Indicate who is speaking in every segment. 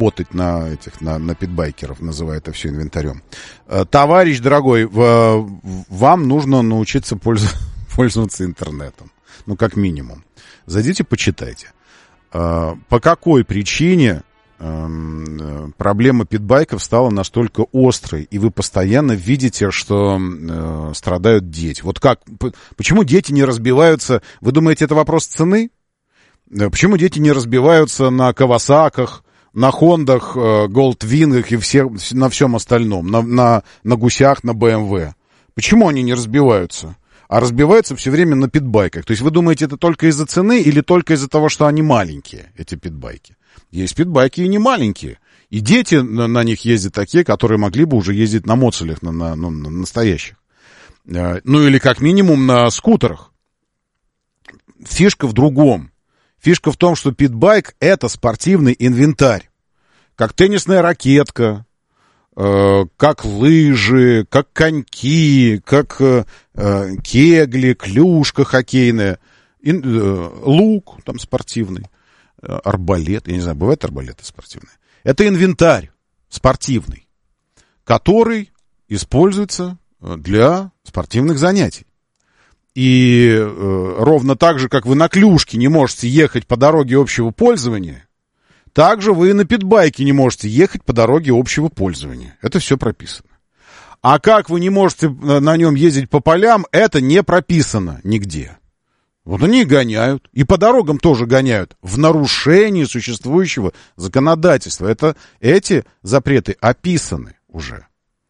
Speaker 1: работать на питбайкеров, называя это все инвентарем. Товарищ дорогой, вам нужно научиться пользоваться интернетом. Ну, как минимум. Зайдите, почитайте. По какой причине проблема питбайков стала настолько острой, и вы постоянно видите, что страдают дети. Вот как? Почему дети не разбиваются? Вы думаете, это вопрос цены? Почему дети не разбиваются на Кавасаках, на Хондах, Голдвингах и на всем остальном, на гусях, на БМВ? Почему они не разбиваются? А разбиваются все время на питбайках. То есть вы думаете, это только из-за цены или только из-за того, что они маленькие, эти питбайки? Есть питбайки и не маленькие. И дети на них ездят такие, которые могли бы уже ездить на моцелях, на настоящих. Ну или как минимум на скутерах. Фишка в другом. Фишка в том, что питбайк — это спортивный инвентарь. Как теннисная ракетка, как лыжи, как коньки, как кегли, клюшка хоккейная, лук там спортивный, арбалет, я не знаю, бывают арбалеты спортивные. Это инвентарь спортивный, который используется для спортивных занятий. И ровно так же, как вы на клюшке не можете ехать по дороге общего пользования, так же вы и на питбайке не можете ехать по дороге общего пользования. Это все прописано. А как вы не можете на нем ездить по полям, это не прописано нигде. Вот они и гоняют. И по дорогам тоже гоняют. В нарушении существующего законодательства. Эти запреты описаны уже.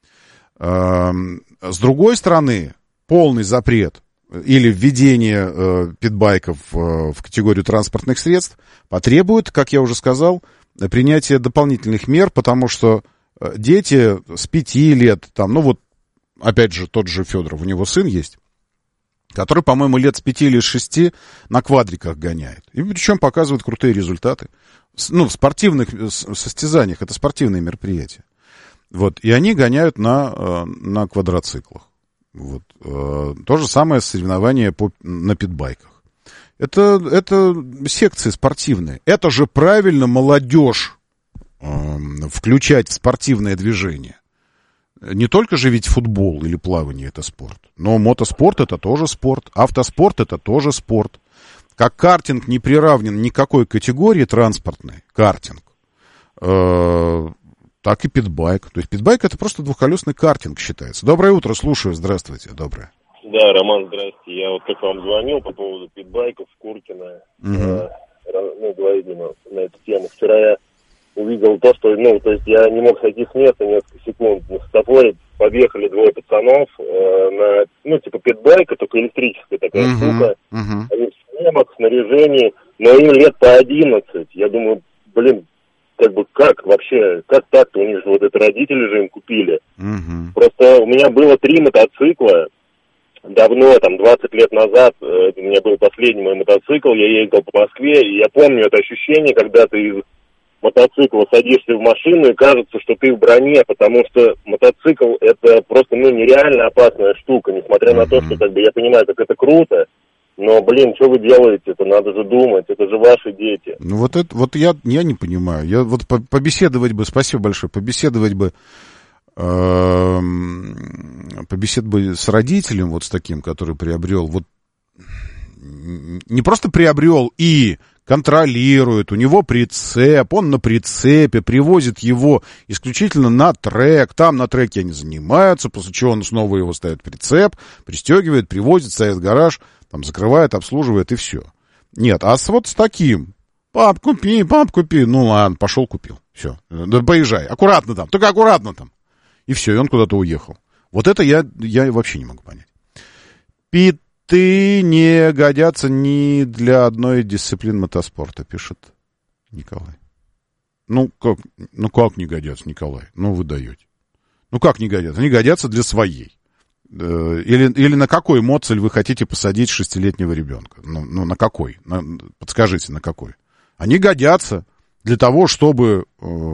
Speaker 1: С другой стороны, полный запрет или введение питбайков в категорию транспортных средств потребует, как я уже сказал, принятия дополнительных мер, потому что дети с 5 лет, там, ну вот, опять же, тот же Федоров, у него сын есть, который, по-моему, лет с 5 или с 6 на квадриках гоняет. И причем показывает крутые результаты. Ну, в спортивных состязаниях, это спортивные мероприятия. Вот, и они гоняют на квадроциклах. Вот. То же самое соревнование на питбайках. Это секции спортивные. Это же правильно молодежь включать в спортивное движение. Не только же ведь футбол или плавание это спорт, но мотоспорт это тоже спорт, автоспорт это тоже спорт. Как картинг не приравнен ни к какой категории транспортной, картинг, так и питбайк. То есть питбайк это просто двухколесный картинг считается. Доброе утро, слушаю, здравствуйте, доброе.
Speaker 2: Да, Роман, здрасте. Я вот как вам звонил по поводу питбайков, Куркина. Мы говорили на эту тему. Вчера я увидел то, что, то есть я не мог сойти с места несколько секунд. На светофоре подъехали двое пацанов на, питбайка, только электрическая такая штука. Они в шлемах, в снаряжении, но им лет по 11. Я думаю, как вообще, как так-то? У них же вот это родители же им купили. Просто у меня было 3 мотоцикла. Давно, 20 лет назад, у меня был последний мой мотоцикл, я ездил по Москве, и я помню это ощущение, когда ты из мотоцикла садишься в машину, и кажется, что ты в броне, потому что мотоцикл это просто, нереально опасная штука, несмотря на то, что, я понимаю, как это круто, но, что вы делаете, это надо же думать, это же ваши дети.
Speaker 1: Я не понимаю, я вот побеседовать бы, спасибо большое, побеседовать бы с родителем, вот с таким, который приобрел, вот не просто приобрел и контролирует, у него прицеп, он на прицепе, привозит его исключительно на трек, там на треке они занимаются, после чего он снова его ставит в прицеп, пристегивает, привозит, ставит в гараж, там закрывает, обслуживает и все. Нет, а вот с таким, пап, купи, ну ладно, пошел купил, все, да поезжай, аккуратно там, только аккуратно там. И все, и он куда-то уехал. Вот это я вообще не могу понять. Питы не годятся ни для одной дисциплины мотоспорта, пишет Николай. Как не годятся, Николай? Вы даете. Как не годятся? Они годятся для своей. Или на какой моцель вы хотите посадить 6-летнего ребенка? На какой? Подскажите, на какой? Они годятся для того, чтобы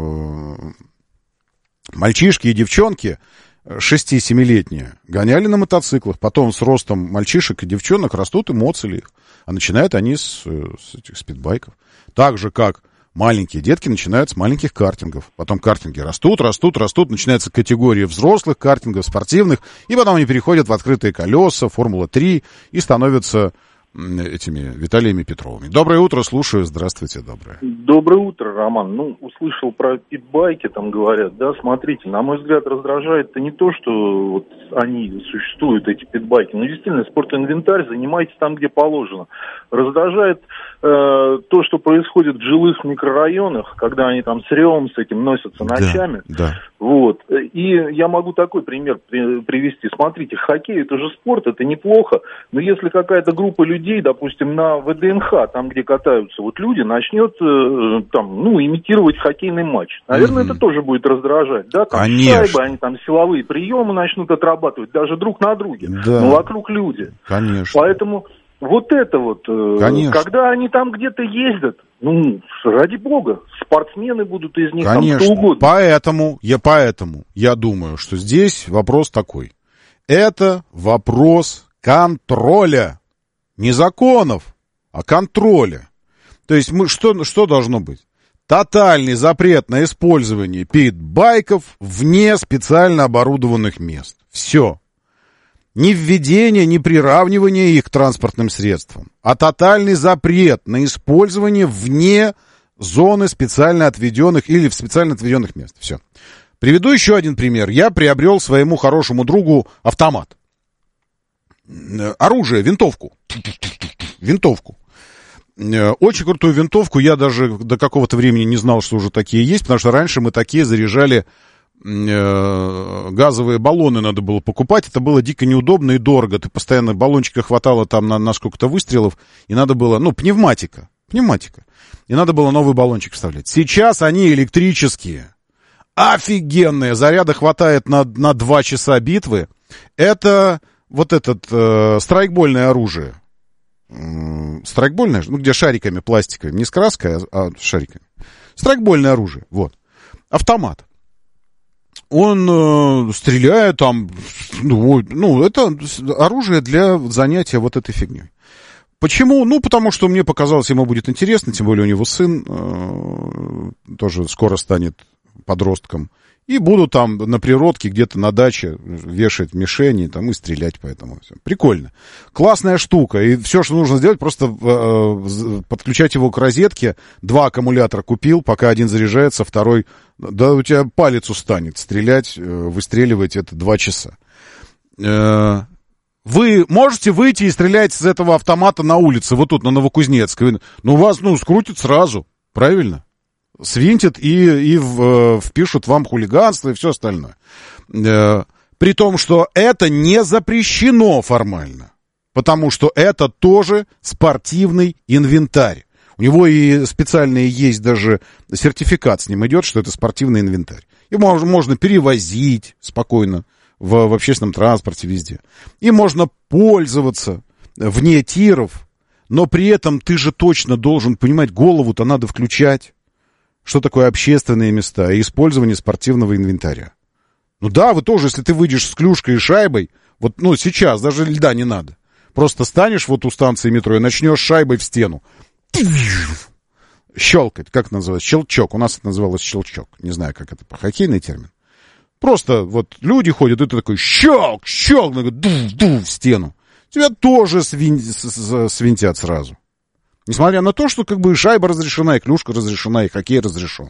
Speaker 1: мальчишки и девчонки 6-7-летние гоняли на мотоциклах, потом с ростом мальчишек и девчонок растут и моцели их, а начинают они с питбайков. Так же, как Маленькие детки начинают с маленьких картингов. Потом картинги растут, начинается категория взрослых картингов, спортивных, и потом они переходят в открытые колеса, Формула-3, и становятся этими Виталиями Петровыми. Доброе утро, слушаю. Здравствуйте, доброе.
Speaker 3: Доброе утро, Роман. Услышал про питбайки, там говорят, да, смотрите, на мой взгляд, раздражает-то не то, что вот они существуют, эти питбайки, но действительно, спортинвентарь занимайте там, где положено. Раздражает то, что происходит в жилых микрорайонах, когда они там с ревом с этим носятся ночами.
Speaker 1: Да.
Speaker 3: Вот. И я могу такой пример привести. Смотрите, хоккей — это же спорт, это неплохо, но если какая-то группа людей, допустим, на ВДНХ, там, где катаются вот люди, начнет имитировать хоккейный матч, наверное, это тоже будет раздражать. Да? Там шайбы, они там силовые приемы начнут отрабатывать, даже друг на друге, но вокруг люди.
Speaker 1: Конечно.
Speaker 3: Поэтому вот это вот, когда они там где-то ездят, ради бога, спортсмены будут из них,
Speaker 1: конечно.
Speaker 3: Там кто угодно.
Speaker 1: Поэтому я думаю, что здесь вопрос такой. Это вопрос контроля. Не законов, а контроля. То есть что должно быть? Тотальный запрет на использование питбайков вне специально оборудованных мест. Все. Ни введение, ни приравнивание их к транспортным средствам, а тотальный запрет на использование вне зоны специально отведенных или в специально отведенных мест. Все. Приведу еще один пример. Я приобрел своему хорошему другу автомат. Оружие, винтовку. Очень крутую винтовку. Я даже до какого-то времени не знал, что уже такие есть, потому что раньше мы такие заряжали. Газовые баллоны надо было покупать. Это было дико неудобно и дорого. Ты постоянно баллончика хватало там на сколько-то выстрелов. И надо было, пневматика. И надо было новый баллончик вставлять. Сейчас они электрические. Офигенные. Заряда хватает на 2 часа битвы. Это вот страйкбольное оружие. Страйкбольное, где шариками пластиковыми. Не с краской, а шариками. Страйкбольное оружие. Вот. Автомат. Он стреляет там, это оружие для занятия вот этой фигней. Почему? Потому что мне показалось, ему будет интересно, тем более у него сын тоже скоро станет подростком. И буду там на природке, где-то на даче вешать мишени там, и стрелять по этому. Прикольно. Классная штука. И все, что нужно сделать, просто подключать его к розетке. 2 аккумулятора купил, пока один заряжается, второй... Да у тебя палец устанет стрелять, выстреливать это 2 часа. Вы можете выйти и стрелять с этого автомата на улице, вот тут, на Новокузнецкой. У вас, скрутит сразу, правильно? Свинтит и впишут вам хулиганство и все остальное. При том, что это не запрещено формально. Потому что это тоже спортивный инвентарь. У него и специальный есть даже сертификат с ним идет, что это спортивный инвентарь. Его можно перевозить спокойно в общественном транспорте везде. И можно пользоваться вне тиров. Но при этом ты же точно должен понимать, голову-то надо включать. Что такое общественные места и использование спортивного инвентаря. Да, вы тоже, если ты выйдешь с клюшкой и шайбой, сейчас даже льда не надо. Просто станешь вот у станции метро и начнешь шайбой в стену. Щелкать, как это называется? Щелчок. У нас это называлось щелчок. Не знаю, как это по-хоккейный термин. Просто вот люди ходят, и ты такой щелк, дув в стену. Тебя тоже свинтят сразу. Несмотря на то, что и шайба разрешена, и клюшка разрешена, и хоккей разрешен.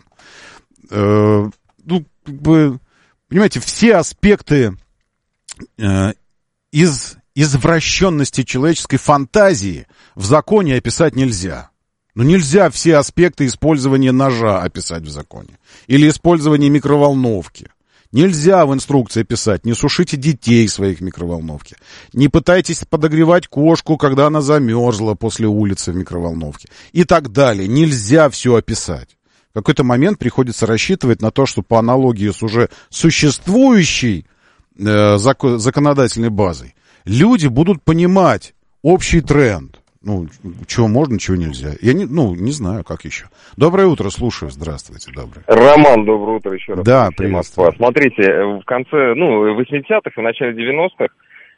Speaker 1: Понимаете, все аспекты извращенности человеческой фантазии в законе описать нельзя. Нельзя все аспекты использования ножа описать в законе. Или использования микроволновки. Нельзя в инструкции писать: не сушите детей своих в микроволновке. Не пытайтесь подогревать кошку, когда она замерзла после улицы в микроволновке. И так далее. Нельзя все описать. В какой-то момент приходится рассчитывать на то, что по аналогии с уже существующей законодательной базой люди будут понимать общий тренд. Чего можно, чего нельзя. Я не знаю, как еще. Доброе утро, слушаю. Здравствуйте, доброе.
Speaker 4: Роман, доброе утро еще раз.
Speaker 1: Да, приветствую.
Speaker 4: Москва. Смотрите, в конце, 80-х, в начале 90-х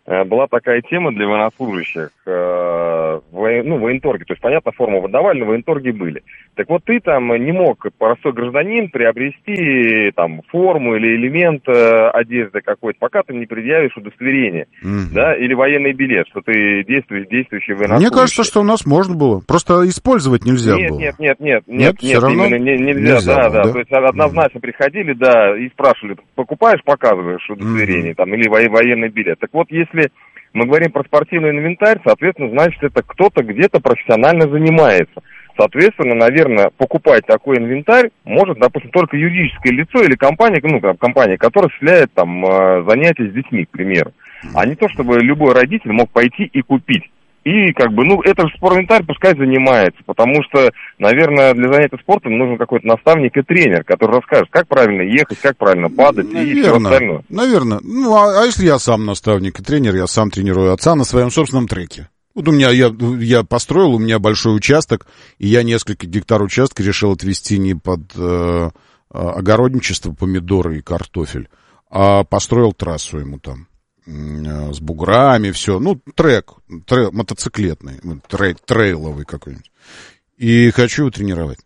Speaker 4: была такая тема для военнослужащих, военторги, то есть, понятно, форму выдавали, но военторги были. Так вот, ты там не мог, простой гражданин, приобрести там форму или элемент одежды какой-то, пока ты не предъявишь удостоверение, да, или военный билет, что ты действующий военнослужащий.
Speaker 1: Мне кажется, что у нас можно было, просто использовать нельзя было.
Speaker 4: Нет,
Speaker 1: все равно
Speaker 4: именно нельзя, да. То есть однозначно приходили, да, и спрашивали, покупаешь, показываешь удостоверение, там, или военный билет. Так вот, если мы говорим про спортивный инвентарь, соответственно, значит, это кто-то где-то профессионально занимается. Соответственно, наверное, покупать такой инвентарь может, допустим, только юридическое лицо или компания, которая осуществляет там занятия с детьми, к примеру. А не то, чтобы любой родитель мог пойти и купить. И это же спортинвентарь пускай занимается, потому что, наверное, для занятия спортом нужен какой-то наставник и тренер, который расскажет, как правильно ехать, как правильно падать и все остальное.
Speaker 1: Наверное. А если я сам наставник и тренер, я сам тренирую отца на своем собственном треке. Вот у меня, я построил, у меня большой участок, и я несколько гектар участка решил отвести не под огородничество, помидоры и картофель, а построил трассу ему там. С буграми, все. Трек мотоциклетный, трейловый какой-нибудь. И хочу его тренировать.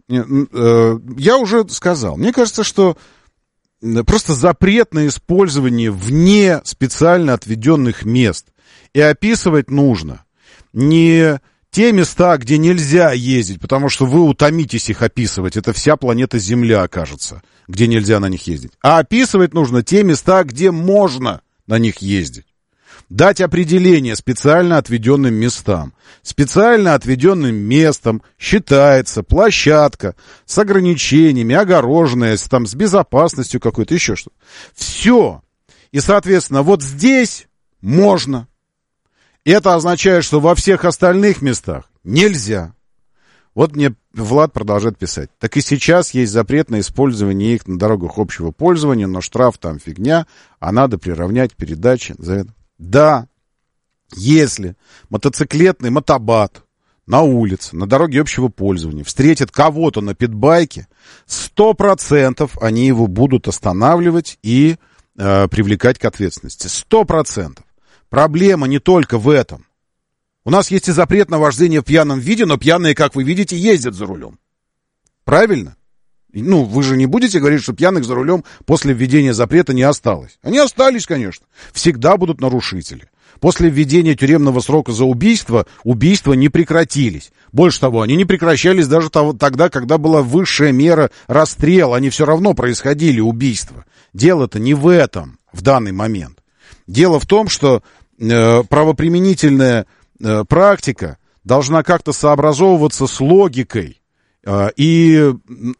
Speaker 1: Я уже сказал, мне кажется, что просто запрет на использование вне специально отведенных мест. И описывать нужно не те места, где нельзя ездить, потому что вы утомитесь их описывать. Это вся планета Земля окажется, где нельзя на них ездить. А описывать нужно те места, где можно на них ездить. Дать определение специально отведенным местам. Специально отведенным местом считается площадка с ограничениями, огороженная, там, с безопасностью какой-то, еще что-то. Все. И, соответственно, вот здесь можно. Это означает, что во всех остальных местах нельзя. Вот мне Влад продолжает писать. Так и сейчас есть запрет на использование их на дорогах общего пользования, но штраф там фигня, а надо приравнять передачи за это. Да, если мотоциклетный мотобат на улице, на дороге общего пользования встретит кого-то на питбайке, 100% они его будут останавливать и привлекать к ответственности. 100%. Проблема не только в этом. У нас есть и запрет на вождение в пьяном виде, но пьяные, как вы видите, ездят за рулем. Правильно? Вы же не будете говорить, что пьяных за рулем после введения запрета не осталось. Они остались, конечно. Всегда будут нарушители. После введения тюремного срока за убийство, убийства не прекратились. Больше того, они не прекращались даже тогда, когда была высшая мера расстрел. Они все равно происходили, убийства. Дело-то не в этом в данный момент. Дело в том, что правоприменительная практика должна как-то сообразовываться с логикой и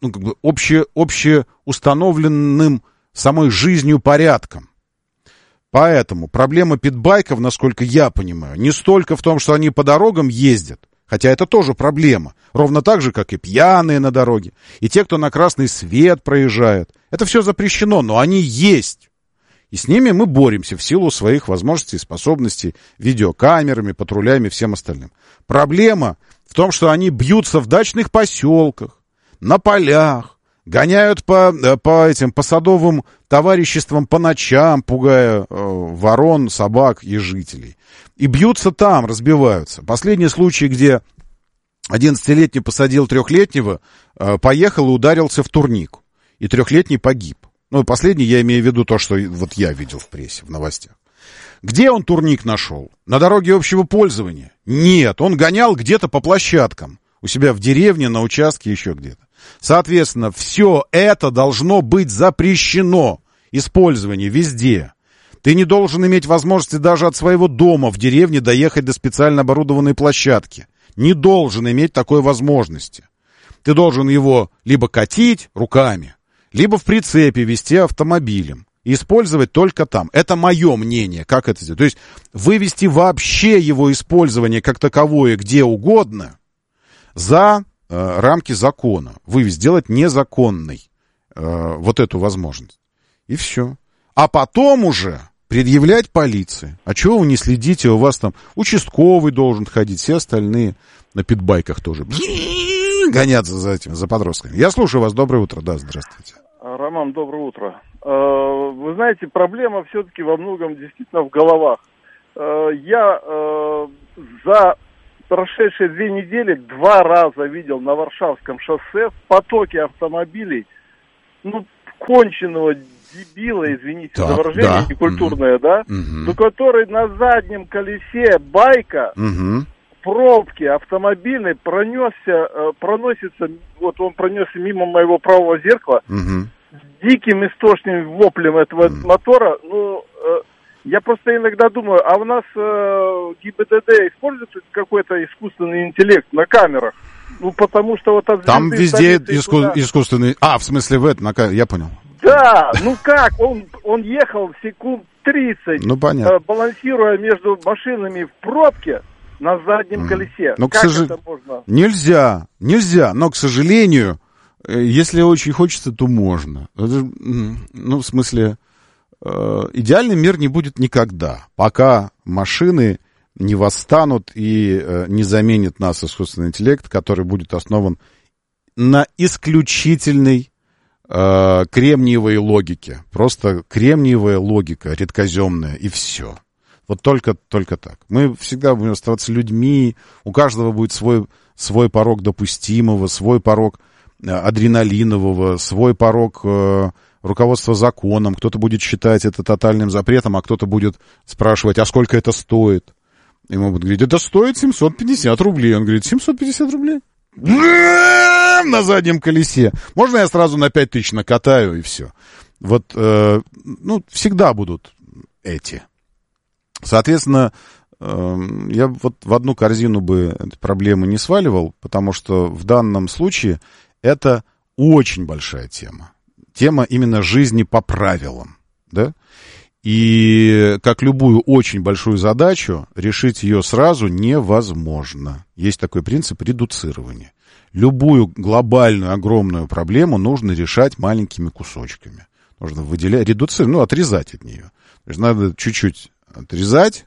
Speaker 1: общеустановленным самой жизнью порядком. Поэтому проблема питбайков, насколько я понимаю, не столько в том, что они по дорогам ездят, хотя это тоже проблема, ровно так же, как и пьяные на дороге, и те, кто на красный свет проезжает. Это все запрещено, но они есть. И с ними мы боремся в силу своих возможностей и способностей видеокамерами, патрулями и всем остальным. Проблема в том, что они бьются в дачных поселках, на полях, гоняют по садовым товариществам по ночам, пугая ворон, собак и жителей. И бьются там, разбиваются. Последний случай, где 11-летний посадил 3-летнего, поехал и ударился в турнику. И 3-летний погиб. Последний, я имею в виду то, что вот я видел в прессе, в новостях. Где он турник нашел? На дороге общего пользования? Нет, он гонял где-то по площадкам. У себя в деревне, на участке, еще где-то. Соответственно, все это должно быть запрещено. Использование везде. Ты не должен иметь возможности даже от своего дома в деревне доехать до специально оборудованной площадки. Не должен иметь такой возможности. Ты должен его либо катить руками, либо в прицепе везти автомобилем. И использовать только там. Это мое мнение, как это сделать. То есть вывести вообще его использование как таковое где угодно за рамки закона. Сделать незаконной вот эту возможность. И все. А потом уже предъявлять полиции. А чего вы не следите? У вас там участковый должен ходить, все остальные на питбайках тоже гоняться за подростками. Я слушаю вас. Доброе утро. Да, здравствуйте.
Speaker 5: Роман, доброе утро. Вы знаете, проблема все-таки во многом действительно в головах. я за прошедшие 2 недели 2 раза видел на Варшавском шоссе в потоке автомобилей, конченого дебила, извините за выражение, некультурное, но который на заднем колесе байка в пробке автомобильной проносится, вот он пронесся мимо моего правого зеркала с диким истошным воплем этого мотора. Я просто иногда думаю, а у нас ГИБДД использует какой-то искусственный интеллект на камерах? Потому что вот от
Speaker 1: там везде искусственный... в смысле на камере, я понял.
Speaker 5: Да, как? Он ехал секунд 30, балансируя между машинами в пробке на заднем колесе.
Speaker 1: Это можно? Нельзя, но, к сожалению, если очень хочется, то можно. В смысле, идеальный мир не будет никогда, пока машины не восстанут и не заменит нас искусственный интеллект, который будет основан на исключительной кремниевой логике. Просто кремниевая логика, редкоземная, и все. Вот только так. Мы всегда будем оставаться людьми, у каждого будет свой порог допустимого, свой порог адреналинового, свой порог руководства законом. Кто-то будет считать это тотальным запретом, а кто-то будет спрашивать, а сколько это стоит? Ему будут говорить, это стоит 750 рублей. Он говорит, 750 рублей? На заднем колесе. Можно я сразу на 5000 накатаю, и все. Вот, всегда будут эти. Соответственно, я вот в одну корзину бы эту проблему не сваливал, потому что в данном случае это очень большая тема. Тема именно жизни по правилам, да? И как любую очень большую задачу, решить ее сразу невозможно. Есть такой принцип редуцирования. Любую глобальную, огромную проблему нужно решать маленькими кусочками. Нужно выделять, редуцировать, отрезать от нее. То есть надо чуть-чуть отрезать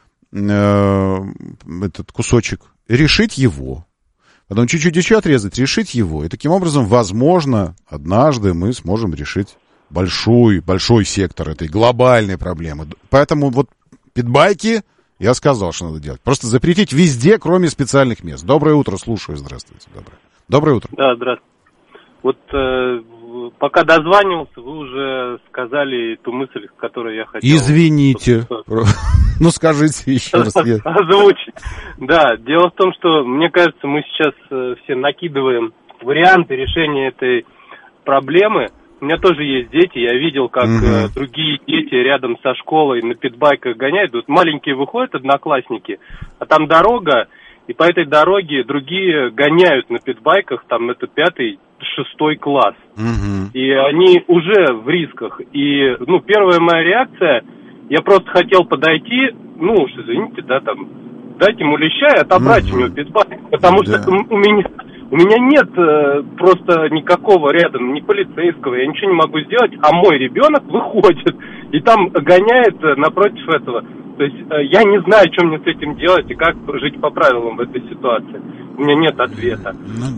Speaker 1: этот кусочек, решить его. Потом чуть-чуть еще отрезать, решить его. И таким образом, возможно, однажды мы сможем решить большой сектор этой глобальной проблемы. Поэтому вот питбайки, я сказал, что надо делать. Просто запретить везде, кроме специальных мест. Доброе утро, слушаю, здравствуйте. Доброе утро.
Speaker 6: Да, здравствуйте. Вот пока дозванивался, вы уже сказали ту мысль, которую я хотел...
Speaker 1: Извините. Скажите еще раз.
Speaker 6: Озвучить. Да, дело в том, что, мне кажется, мы сейчас все накидываем варианты решения этой проблемы. У меня тоже есть дети, я видел, как другие дети рядом со школой на питбайках гоняют. Вот маленькие выходят, одноклассники, а там дорога, и по этой дороге другие гоняют на питбайках, там это 5-й, 6-й класс. И они уже в рисках. И, первая моя реакция, я просто хотел подойти, уж извините, дать ему леща и отобрать у него питбайк, потому что у меня нет просто никакого рядом, ни полицейского, я ничего не могу сделать, а мой ребенок выходит и там гоняет напротив этого. То есть я не знаю, что мне с этим делать и как жить по правилам в этой ситуации. У меня нет ответа.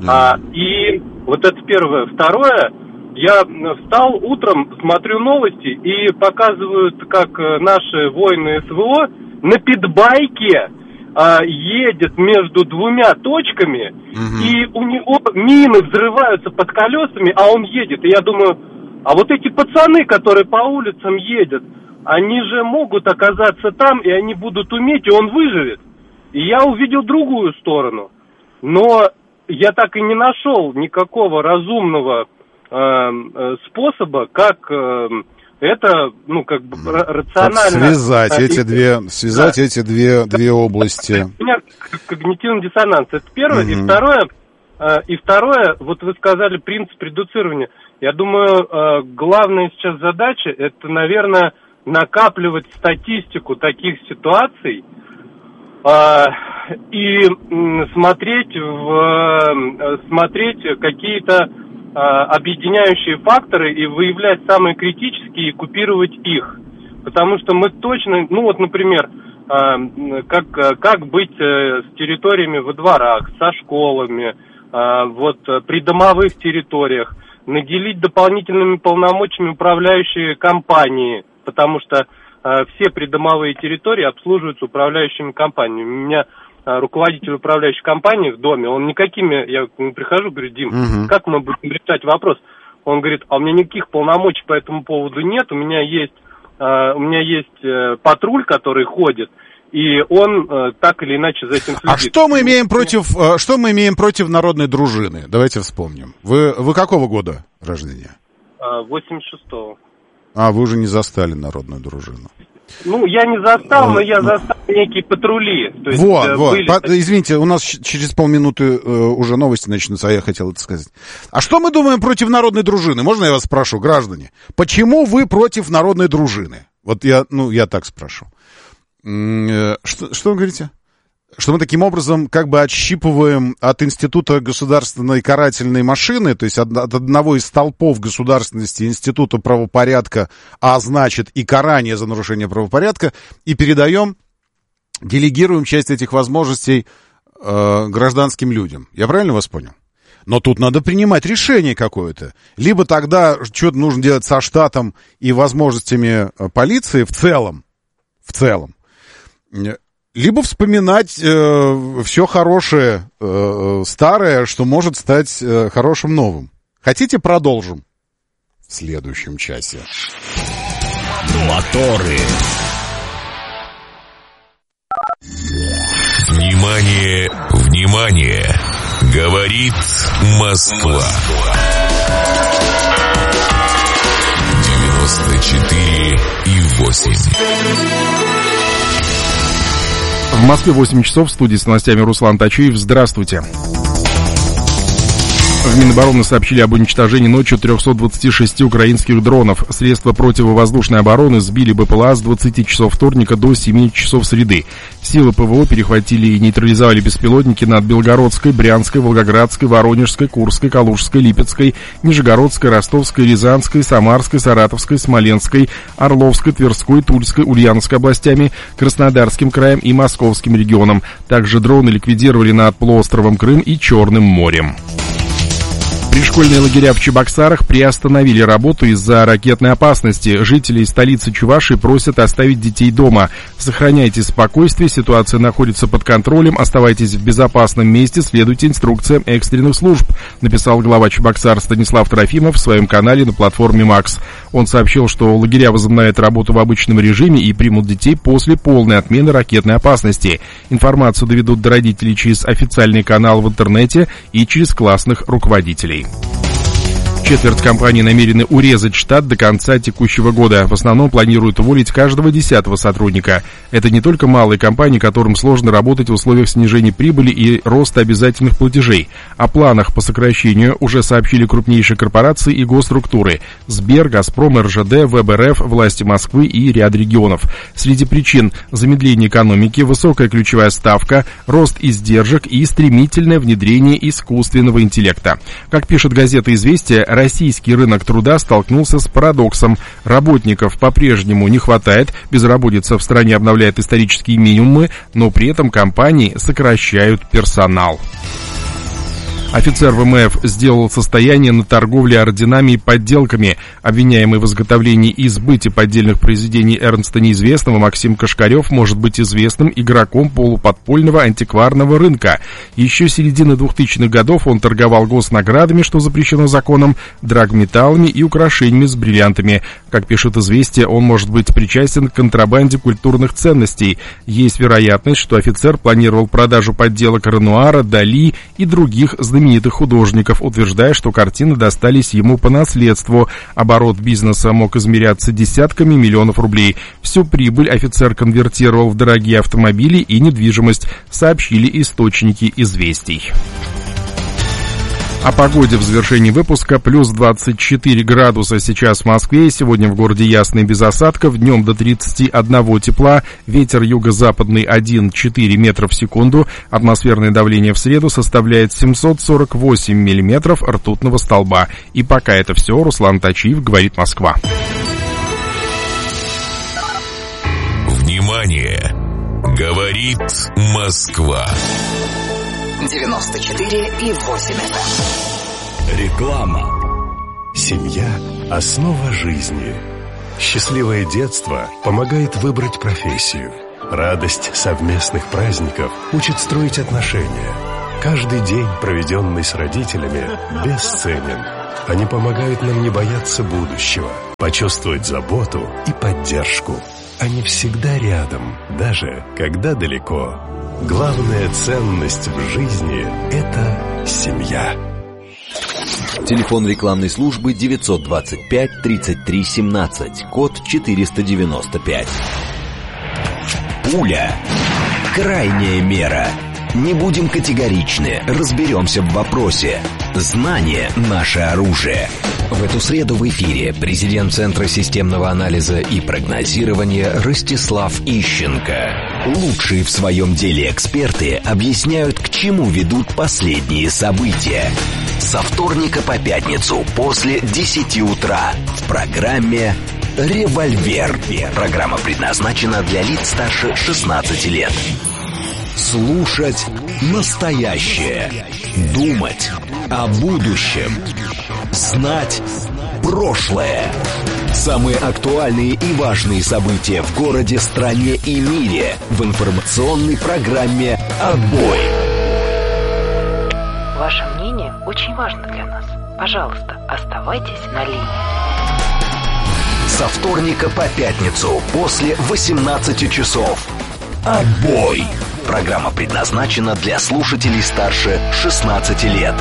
Speaker 6: И вот это первое. Второе, я встал утром, смотрю новости и показывают, как наши воины СВО на питбайке едет между 2 точками, и у него мины взрываются под колесами, а он едет. И я думаю, а вот эти пацаны, которые по улицам едут, они же могут оказаться там, и они будут уметь, и он выживет. И я увидел другую сторону. Но я так и не нашел никакого разумного способа, как... это, рационально...
Speaker 1: Связать эти две области.
Speaker 6: У меня когнитивный диссонанс. Это первое. И второе, вот вы сказали принцип редуцирования. Я думаю, главная сейчас задача, это, наверное, накапливать статистику таких ситуаций и смотреть какие-то объединяющие факторы и выявлять самые критические и купировать их. Потому что мы точно, например, как быть с территориями во дворах, со школами, при домовых территориях, наделить дополнительными полномочиями управляющие компании, потому что все придомовые территории обслуживаются управляющими компаниями. У меня руководитель управляющей компании в доме, он никакими, я к нему прихожу, говорю: Дим, как мы будем решать вопрос? Он говорит: а у меня никаких полномочий по этому поводу нет, у меня есть патруль, который ходит, и он так или иначе за этим следит.
Speaker 1: А что мы имеем против народной дружины? Давайте вспомним. Вы какого года рождения?
Speaker 6: 86-го.
Speaker 1: А, вы уже не застали народную дружину.
Speaker 6: Ну, я не застал, но я застал некие патрули. То есть,
Speaker 1: Извините, у нас через полминуты уже новости начнутся, а я хотел это сказать. А что мы думаем против народной дружины? Можно я вас спрошу, граждане? Почему вы против народной дружины? Вот я так спрошу. Что вы говорите? Что мы таким образом как бы отщипываем от института государственной карательной машины, то есть от одного из столпов государственности института правопорядка, а значит и карание за нарушение правопорядка, и делегируем часть этих возможностей гражданским людям. Я правильно вас понял? Но тут надо принимать решение какое-то. Либо тогда что-то нужно делать со штатом и возможностями полиции в целом, либо вспоминать все хорошее, старое, что может стать хорошим новым. Хотите, продолжим в следующем часе.
Speaker 7: Моторы. Внимание, внимание! Говорит Москва. 94,8.
Speaker 8: В Москве 8 часов, в студии с новостями Руслан Тачиев. Здравствуйте. В Минобороны сообщили об уничтожении ночью 326 украинских дронов. Средства противовоздушной обороны сбили БПЛА с 20 часов вторника до 7 часов среды. Силы ПВО перехватили и нейтрализовали беспилотники над Белгородской, Брянской, Волгоградской, Воронежской, Курской, Калужской, Липецкой, Нижегородской, Ростовской, Рязанской, Самарской, Саратовской, Смоленской, Орловской, Тверской, Тульской, Ульяновской областями, Краснодарским краем и Московским регионом. Также дроны ликвидировали над полуостровом Крым и Черным морем. Пришкольные лагеря в Чебоксарах приостановили работу из-за ракетной опасности. Жители столицы Чувашии просят оставить детей дома. Сохраняйте спокойствие, ситуация находится под контролем, оставайтесь в безопасном месте, следуйте инструкциям экстренных служб, написал глава Чебоксар Станислав Трофимов в своем канале на платформе МАКС. Он сообщил, что лагеря возобновят работу в обычном режиме и примут детей после полной отмены ракетной опасности. Информацию доведут до родителей через официальный канал в интернете и через классных руководителей. Четверть компаний намерены урезать штат до конца текущего года. В основном планируют уволить каждого 10-го сотрудника. Это не только малые компании, которым сложно работать в условиях снижения прибыли и роста обязательных платежей. О планах по сокращению уже сообщили крупнейшие корпорации и госструктуры: Сбер, Газпром, РЖД, ВБРФ, власти Москвы и ряд регионов. Среди причин — замедление экономики, высокая ключевая ставка, рост издержек и стремительное внедрение искусственного интеллекта. Как пишет газета «Известия», российский рынок труда столкнулся с парадоксом. Работников по-прежнему не хватает, безработица в стране обновляет исторические минимумы, но при этом компании сокращают персонал. Офицер ВМФ сделал состояние на торговле орденами и подделками. Обвиняемый в изготовлении и сбыте поддельных произведений Эрнста Неизвестного Максим Кашкарев может быть известным игроком полуподпольного антикварного рынка. Еще с середины 2000-х годов он торговал госнаградами, что запрещено законом, драгметаллами и украшениями с бриллиантами. Как пишет «Известия», он может быть причастен к контрабанде культурных ценностей. Есть вероятность, что офицер планировал продажу подделок Ренуара, Дали и других знаменитых художников, утверждая, что картины достались ему по наследству. Оборот бизнеса мог измеряться десятками миллионов рублей. Всю прибыль офицер конвертировал в дорогие автомобили и недвижимость, сообщили источники «Известий». О погоде в завершении выпуска. Плюс 24 градуса сейчас в Москве. Сегодня в городе ясно и без осадков. Днем до 31 тепла. Ветер юго-западный 1,4 метра в секунду. Атмосферное давление в среду составляет 748 миллиметров ртутного столба. И пока это все. Руслан Тачиев, говорит Москва.
Speaker 7: Внимание! Говорит Москва.
Speaker 9: 94,8.
Speaker 7: Реклама.
Speaker 10: Семья – основа жизни.
Speaker 9: Счастливое детство помогает выбрать профессию. Радость совместных праздников учит строить отношения. Каждый день, проведенный с родителями, бесценен. Они помогают нам не бояться будущего, почувствовать заботу и поддержку. Они всегда рядом, даже когда далеко. Главная ценность в жизни – это семья.
Speaker 10: Телефон рекламной службы 925 33 17, код 495. Пуля. Крайняя мера. Не будем категоричны, разберемся в вопросе. Знание – наше оружие. В эту среду в эфире президент Центра системного анализа и прогнозирования Ростислав Ищенко. Лучшие в своем деле эксперты объясняют, к чему ведут последние события. Со вторника по пятницу после 10 утра в программе «Револьвер». Программа предназначена для лиц старше 16 лет. Слушать настоящее. Думать о будущем. Знать прошлое. Самые актуальные и важные события в городе, стране и мире в информационной программе «Отбой».
Speaker 11: Ваше мнение очень важно для нас. Пожалуйста, оставайтесь на линии.
Speaker 10: Со вторника по пятницу после 18 часов. «Отбой». Программа предназначена для слушателей старше 16 лет.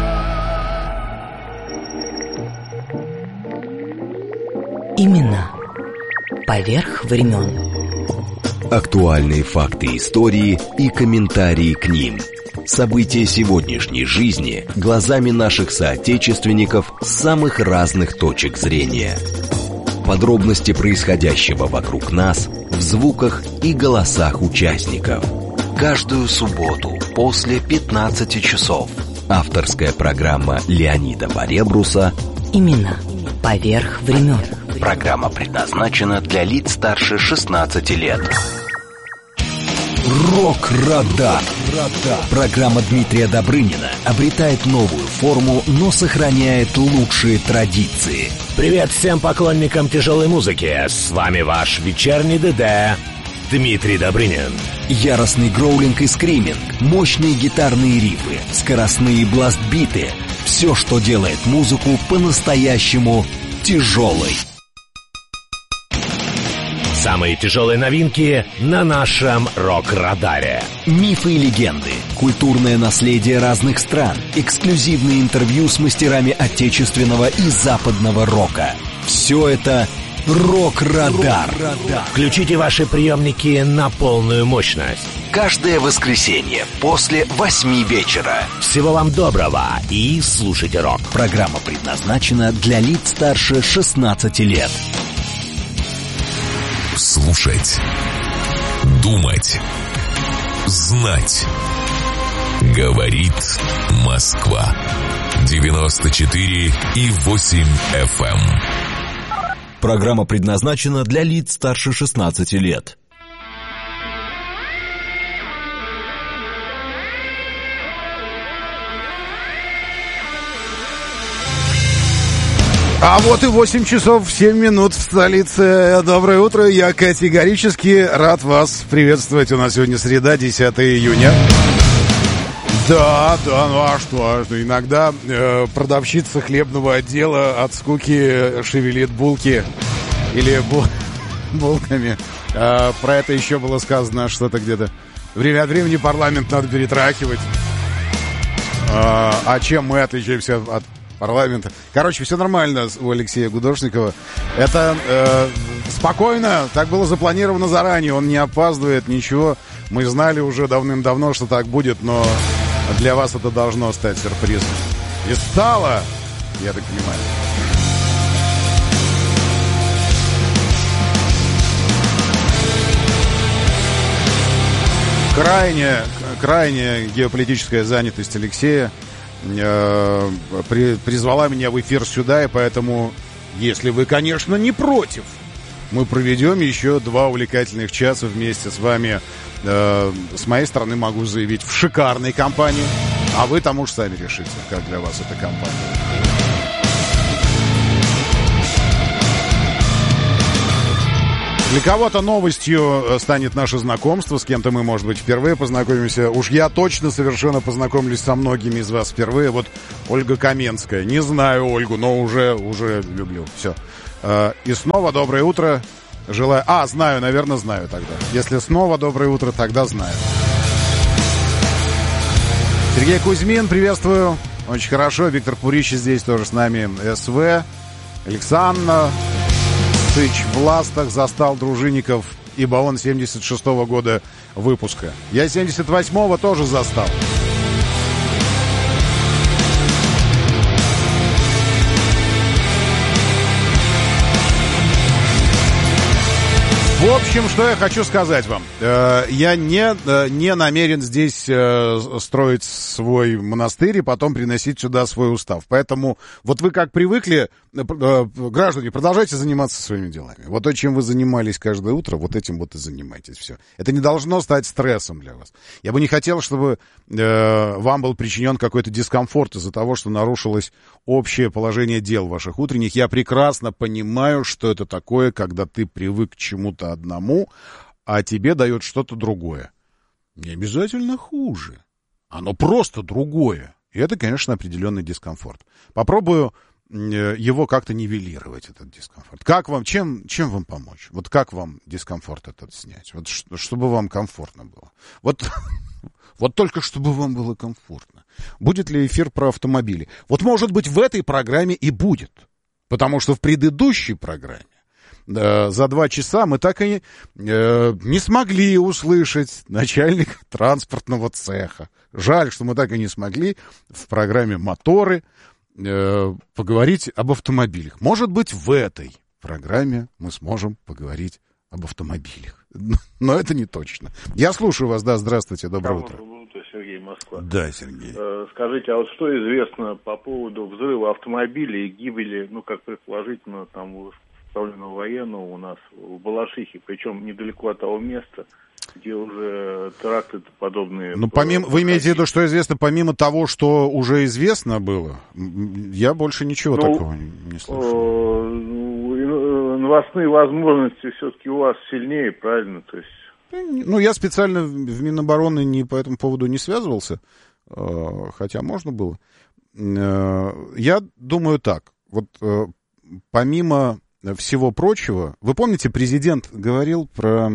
Speaker 11: Именно поверх времен.
Speaker 10: Актуальные факты истории и комментарии к ним. События сегодняшней жизни глазами наших соотечественников с самых разных точек зрения. Подробности происходящего вокруг нас в звуках и голосах участников. Каждую субботу после 15 часов. Авторская программа Леонида Баребруса
Speaker 11: Именно поверх времен.
Speaker 10: Программа предназначена для лиц старше 16 лет. Рок-радар. Программа Дмитрия Добрынина обретает новую форму, но сохраняет лучшие традиции.
Speaker 12: Привет всем поклонникам тяжелой музыки. С вами ваш вечерний ДД Дмитрий Добрынин.
Speaker 10: Яростный гроулинг и скриминг, мощные гитарные рифы, скоростные бластбиты. Все, что делает музыку по-настоящему тяжелой.
Speaker 12: Самые тяжелые новинки на нашем рок-радаре.
Speaker 10: Мифы и легенды, культурное наследие разных стран, эксклюзивные интервью с мастерами отечественного и западного рока. Все это «Рок-радар».
Speaker 12: Включите ваши приемники на полную мощность.
Speaker 10: Каждое воскресенье после 8 вечера.
Speaker 12: Всего вам доброго и слушайте рок.
Speaker 10: Программа предназначена для лиц старше 16 лет.
Speaker 7: Слушать, думать, знать. Говорит Москва. 94,8 FM.
Speaker 10: Программа предназначена для лиц старше 16 лет.
Speaker 1: А вот и 8 часов 7 минут в столице. Доброе утро. Я категорически рад вас приветствовать. У нас сегодня среда, 10 июня. Да, ну а что? Иногда продавщица хлебного отдела от скуки шевелит булки или булками. Про это еще было сказано что-то где-то. Время от времени парламент надо перетрахивать. А чем мы отличаемся от парламента? Короче, все нормально у Алексея Гудошникова. Это спокойно, так было запланировано заранее. Он не опаздывает, ничего. Мы знали уже давным-давно, что так будет, но для вас это должно стать сюрпризом. И стало, я так понимаю. Крайняя геополитическая занятость Алексея призвала меня в эфир сюда, и поэтому, если вы, конечно, не против, мы проведем еще 2 увлекательных часа вместе с вами. С моей стороны могу заявить, в шикарной компании, а вы там уж сами решите, как для вас эта компания. Для кого-то новостью станет наше знакомство, с кем-то мы, может быть, впервые познакомимся. Уж я точно совершенно познакомлюсь со многими из вас впервые. Вот Ольга Каменская. Не знаю Ольгу, но уже люблю. Все. И снова доброе утро. Желаю... знаю, наверное, знаю тогда. Если снова доброе утро, тогда знаю. Сергей Кузьмин, приветствую. Очень хорошо. Виктор Пурищи здесь тоже с нами. СВ. Александр Сыч в ластах застал дружинников, ибо он 76-го года выпуска. Я 78-го тоже застал. В общем, что я хочу сказать вам. Я не намерен здесь строить свой монастырь и потом приносить сюда свой устав. Поэтому вот вы как привыкли, граждане, продолжайте заниматься своими делами. Вот то, чем вы занимались каждое утро, вот этим вот и занимайтесь. Все. Это не должно стать стрессом для вас. Я бы не хотел, чтобы вам был причинен какой-то дискомфорт из-за того, что нарушилось общее положение дел ваших утренних. Я прекрасно понимаю, что это такое, когда ты привык к чему-то одному, а тебе дает что-то другое. Не обязательно хуже. Оно просто другое. И это, конечно, определенный дискомфорт. Попробую его как-то нивелировать, этот дискомфорт. Как вам, чем вам помочь? Вот как вам дискомфорт этот снять? Вот чтобы вам комфортно было. Вот только чтобы вам было комфортно. Будет ли эфир про автомобили? Вот, может быть, в этой программе и будет. Потому что в предыдущей программе за 2 часа мы так и не смогли услышать начальника транспортного цеха. Жаль, что мы так и не смогли в программе «Моторы» поговорить об автомобилях. Может быть, в этой программе мы сможем поговорить об автомобилях. Но это не точно. Я слушаю вас. Да, здравствуйте, доброе утро.
Speaker 13: Сергей, Москва.
Speaker 1: Да, Сергей.
Speaker 13: Скажите, а вот что известно по поводу взрыва автомобилей и гибели, как предположительно, там представленного военного у нас в Балашихе, причем недалеко от того места, где уже теракты подобные...
Speaker 1: Вы имеете в виду, что известно помимо того, что уже известно было? Я больше ничего такого не слышал.
Speaker 13: Новостные возможности все-таки у вас сильнее, правильно? То есть...
Speaker 1: Я специально в Минобороны по этому поводу не связывался, хотя можно было. Я думаю так, вот помимо всего прочего, вы помните, президент говорил про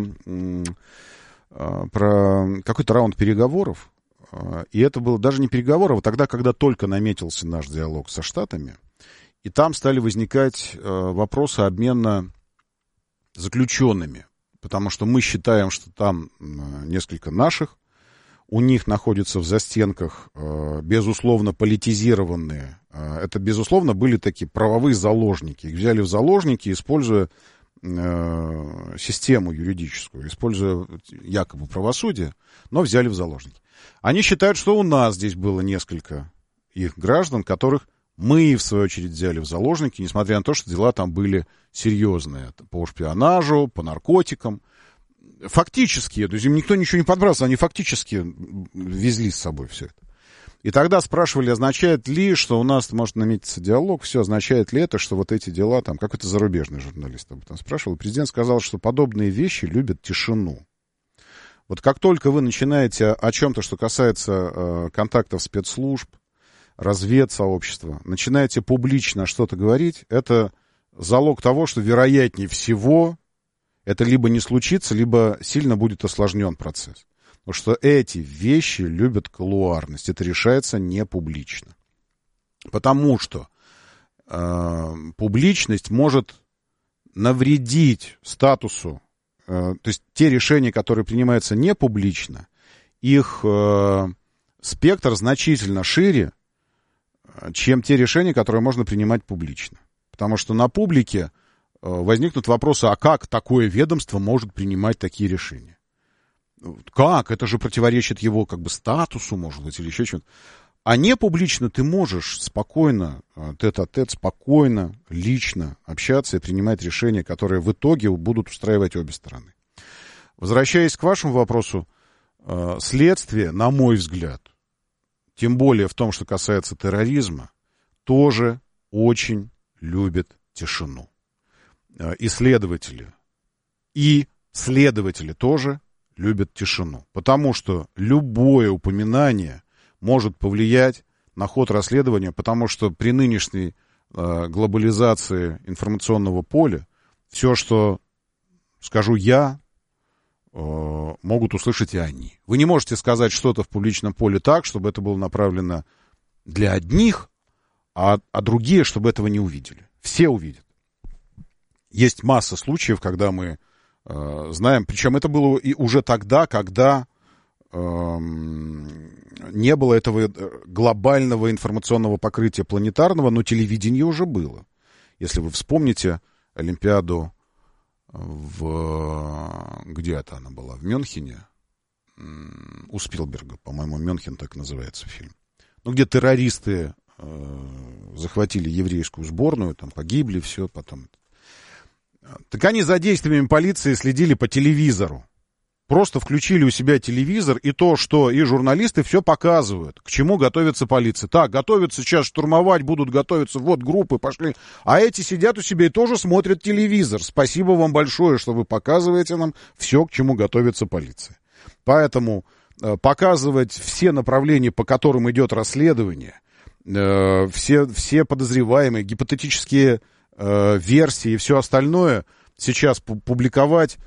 Speaker 1: какой-то раунд переговоров, и это было даже не переговоры, а тогда, когда только наметился наш диалог со Штатами, и там стали возникать вопросы обмена заключенными, потому что мы считаем, что там несколько наших, у них находятся в застенках, безусловно, политизированные. Это, безусловно, были такие правовые заложники. Их взяли в заложники, используя систему юридическую, используя якобы правосудие, но взяли в заложники. Они считают, что у нас здесь было несколько их граждан, которых мы, в свою очередь, взяли в заложники, несмотря на то, что дела там были серьезные. По шпионажу, по наркотикам. Фактически, то есть им никто ничего не подбрасывал, они фактически везли с собой все это. И тогда спрашивали, означает ли, что у нас может наметиться диалог, все, означает ли это, что вот эти дела, там, какой-то зарубежный журналист об этом спрашивал, президент сказал, что подобные вещи любят тишину. Вот как только вы начинаете о чем-то, что касается контактов спецслужб, разведсообщества, начинаете публично что-то говорить, это залог того, что вероятнее всего это либо не случится, либо сильно будет осложнен процесс. Потому что эти вещи любят кулуарность. Это решается не публично. Потому что публичность может навредить статусу. То есть те решения, которые принимаются не публично, их спектр значительно шире, чем те решения, которые можно принимать публично. Потому что на публике возникнут вопросы, а как такое ведомство может принимать такие решения? Как? Это же противоречит его статусу, может быть, или еще чему-то. А не публично ты можешь спокойно, тет-а-тет, спокойно, лично общаться и принимать решения, которые в итоге будут устраивать обе стороны. Возвращаясь к вашему вопросу, следствие, на мой взгляд, тем более в том, что касается терроризма, тоже очень любит тишину. Исследователи И следователи тоже любят тишину. Потому что любое упоминание может повлиять на ход расследования, потому что при нынешней глобализации информационного поля все, что скажу я, могут услышать и они. Вы не можете сказать что-то в публичном поле так, чтобы это было направлено для одних, а другие, чтобы этого не увидели. Все увидят. Есть масса случаев, когда мы знаем, причем это было и уже тогда, когда не было этого глобального информационного покрытия планетарного, но телевидение уже было. Если вы вспомните Олимпиаду где это она была? В Мюнхене? У Спилберга, по-моему, Мюнхен так называется фильм. Ну, где террористы захватили еврейскую сборную, там погибли, все, потом. Так они за действиями полиции следили по телевизору. Просто включили у себя телевизор, и то, что и журналисты все показывают, к чему готовится полиция. Так, готовятся сейчас штурмовать, будут готовиться, вот группы пошли. А эти сидят у себя и тоже смотрят телевизор. Спасибо вам большое, что вы показываете нам все, к чему готовится полиция. Поэтому показывать все направления, по которым идет расследование, все подозреваемые, гипотетические версии и все остальное сейчас публиковать,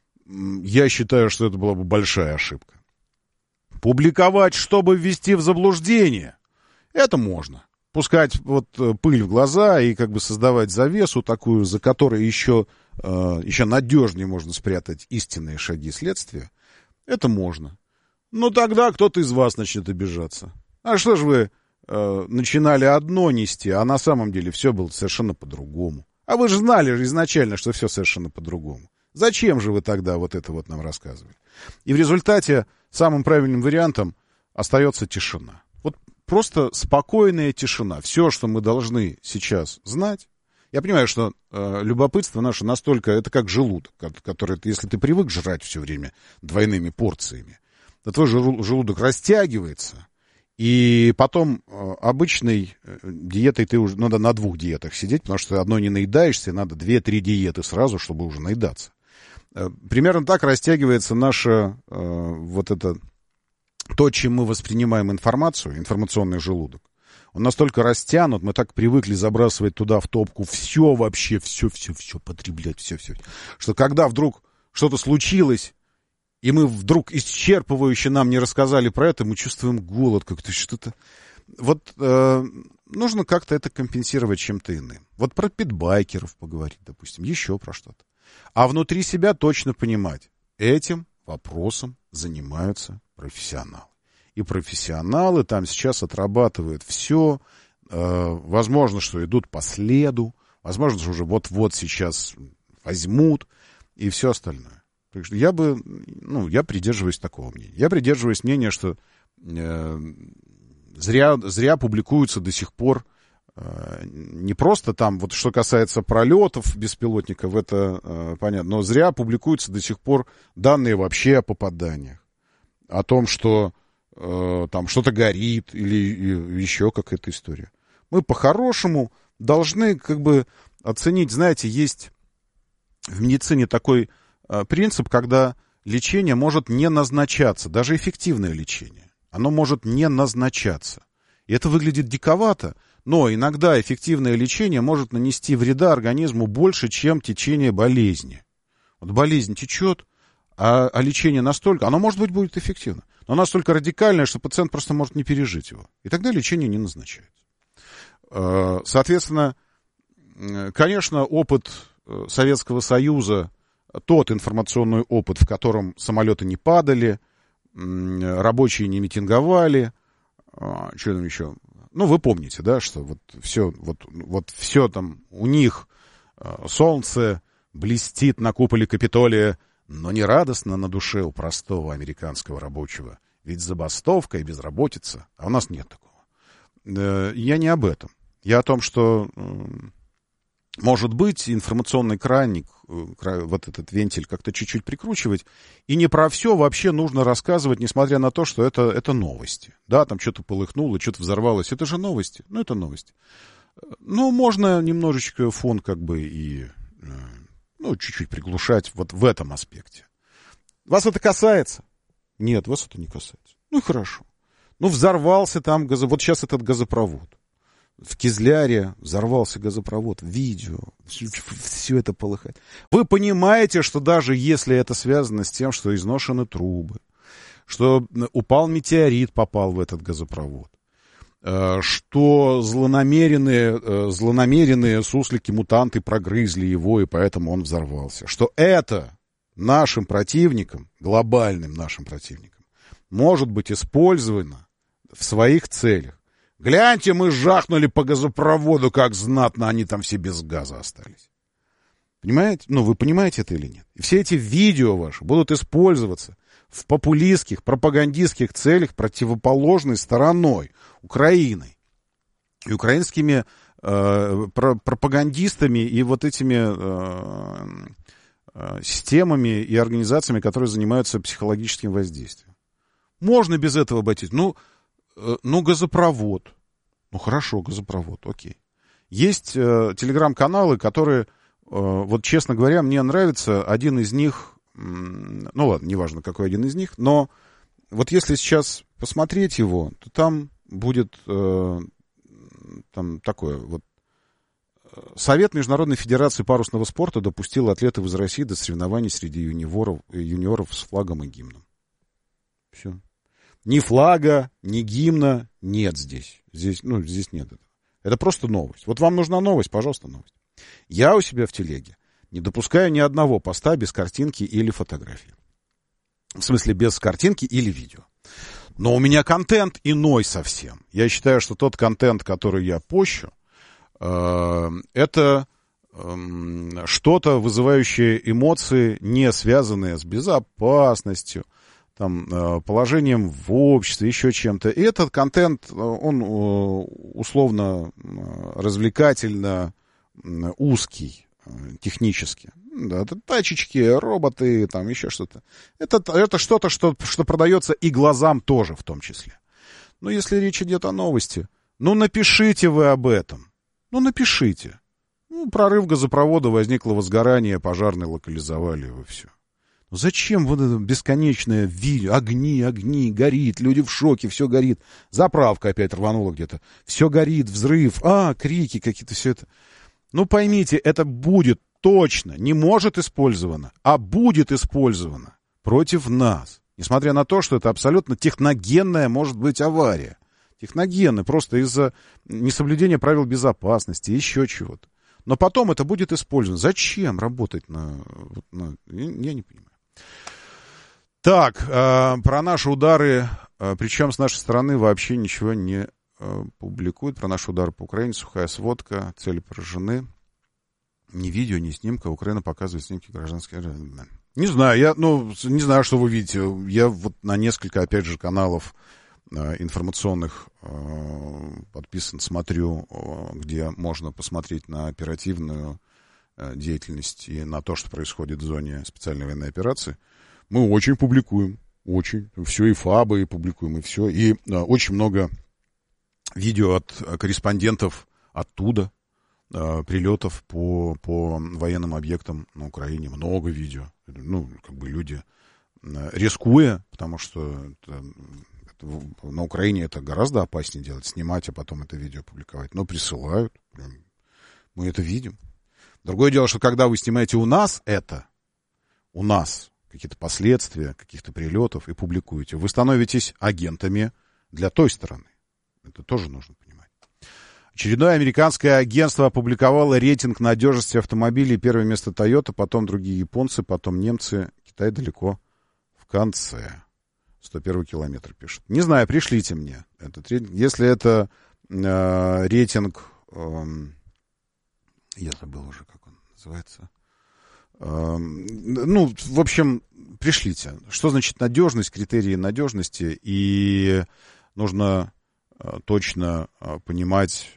Speaker 1: я считаю, что это была бы большая ошибка. Публиковать, чтобы ввести в заблуждение, это можно. Пускать вот пыль в глаза и как бы создавать завесу такую, за которой еще надежнее можно спрятать истинные шаги следствия, это можно. Но тогда кто-то из вас начнет обижаться. А что ж вы начинали одно нести, а на самом деле все было совершенно по-другому. А вы же знали же изначально, что все совершенно по-другому. Зачем же вы тогда вот это вот нам рассказывали? И в результате самым правильным вариантом остается тишина. Вот просто спокойная тишина. Все, что мы должны сейчас знать. Я понимаю, что любопытство наше настолько, это как желудок, который, если ты привык жрать все время двойными порциями, то твой желудок растягивается, и потом обычной диетой ты уже, надо на 2 диетах сидеть, потому что одной не наедаешься, надо 2-3 диеты сразу, чтобы уже наедаться. Примерно так растягивается наше вот это, то, чем мы воспринимаем информацию, информационный желудок. Он настолько растянут, мы так привыкли забрасывать туда в топку все вообще, все потреблять, все, что когда вдруг что-то случилось, и мы вдруг исчерпывающе нам не рассказали про это, мы чувствуем голод, как-то что-то. Вот нужно как-то это компенсировать чем-то иным. Вот про питбайкеров поговорить, допустим, еще про что-то. А внутри себя точно понимать, этим вопросом занимаются профессионалы. И профессионалы там сейчас отрабатывают все. Возможно, что идут по следу. Возможно, что уже вот-вот сейчас возьмут. И все остальное. Так что я придерживаюсь такого мнения. Я придерживаюсь мнения, что зря публикуются до сих пор не просто там, вот что касается пролетов беспилотников, это понятно, но зря публикуются до сих пор данные вообще о попаданиях. О том, что там что-то горит или еще какая-то история. Мы по-хорошему должны как бы оценить, знаете, есть в медицине такой принцип, когда лечение может не назначаться, даже эффективное лечение, оно может не назначаться. И это выглядит диковато, но иногда эффективное лечение может нанести вреда организму больше, чем течение болезни. Вот болезнь течет, а лечение настолько, оно, может быть, будет эффективно, но настолько радикальное, что пациент просто может не пережить его. И тогда лечение не назначается. Соответственно, конечно, опыт Советского Союза, тот информационный опыт, в котором самолеты не падали, рабочие не митинговали, что там еще? Ну, вы помните, да, что вот все там у них солнце блестит на куполе Капитолия, но не радостно на душе у простого американского рабочего. Ведь забастовка и безработица, а у нас нет такого. Я не об этом. Я о том, что, может быть, информационный краник, вот этот вентиль как-то чуть-чуть прикручивать, и не про все вообще нужно рассказывать, несмотря на то, что это новости. Да, там что-то полыхнуло, что-то взорвалось. Это же новости. Ну, это новости. Ну, можно немножечко фон как бы и... чуть-чуть приглушать вот в этом аспекте. Вас это касается? Нет, вас это не касается. Ну, хорошо. Ну, взорвался там вот сейчас этот газопровод. В Кизляре взорвался газопровод, видео, все это полыхает. Вы понимаете, что даже если это связано с тем, что изношены трубы, что упал метеорит, попал в этот газопровод, что злонамеренные суслики-мутанты прогрызли его, и поэтому он взорвался, что это нашим противникам, глобальным нашим противникам, может быть использовано в своих целях. Гляньте, мы жахнули по газопроводу, как знатно они там все без газа остались. Понимаете? Ну, вы понимаете это или нет? И все эти видео ваши будут использоваться в популистских, пропагандистских целях противоположной стороной, Украиной. И украинскими пропагандистами и вот этими системами и организациями, которые занимаются психологическим воздействием. Можно без этого обойтись. Ну, газопровод. Ну, хорошо, газопровод, окей. Есть телеграм-каналы, которые, вот, честно говоря, мне нравится. Один из них, ну, ладно, неважно, какой один из них, но вот если сейчас посмотреть его, то там будет там такое вот. Совет Международной Федерации парусного спорта допустил атлетов из России до соревнований среди юниоров с флагом и гимном. Все. Ни флага, ни гимна нет здесь. Здесь нет этого. Это просто новость. Вот вам нужна новость, пожалуйста, новость. Я у себя в телеге не допускаю ни одного поста без картинки или фотографии. В смысле, без картинки или видео. Но у меня контент иной совсем. Я считаю, что тот контент, который я пощу, это что-то, вызывающее эмоции, не связанные с безопасностью, там, положением в обществе, еще чем-то. И этот контент, он условно развлекательно узкий технически. Да, это тачечки, роботы, там еще что-то. Это что-то, что продается и глазам тоже в том числе. Но если речь идет о новости, ну напишите вы об этом. Ну напишите. Ну, прорыв газопровода, возникло возгорание, пожарные локализовали его, все. Ну зачем вот это бесконечное видео? Огни, горит, люди в шоке, все горит. Заправка опять рванула где-то. Все горит, взрыв, крики какие-то, все это. Ну поймите, это будет точно, не может использовано, а будет использовано против нас. Несмотря на то, что это абсолютно техногенная может быть авария. Техногенная, просто из-за несоблюдения правил безопасности, еще чего-то. Но потом это будет использовано. Зачем работать на... Я не понимаю. Так, про наши удары, причем с нашей стороны вообще ничего не публикуют. Про наши удары по Украине, сухая сводка, цели поражены. Ни видео, ни снимка. Украина показывает снимки гражданских... Не знаю, не знаю, что вы видите. Я вот на несколько, опять же, каналов информационных подписан, смотрю, где можно посмотреть на оперативную деятельность и на то, что происходит в зоне специальной военной операции. Мы очень публикуем, очень. Все и ФАБы, и публикуем, и все. И очень много видео от корреспондентов оттуда, прилетов по военным объектам на Украине. Много видео. Ну, как бы люди, рискуя, потому что на Украине это гораздо опаснее делать, снимать, а потом это видео публиковать. Но присылают. Мы это видим. Другое дело, что когда вы снимаете у нас какие-то последствия каких-то прилетов и публикуете, вы становитесь агентами для той стороны. Это тоже нужно понимать. Очередное американское агентство опубликовало рейтинг надежности автомобилей. Первое место Toyota, потом другие японцы, потом немцы. Китай далеко в конце. 101 километр пишут. Не знаю, пришлите мне этот рейтинг. Если это рейтинг... я забыл уже, как он называется. В общем, пришлите. Что значит надежность, критерии надежности. И нужно точно понимать...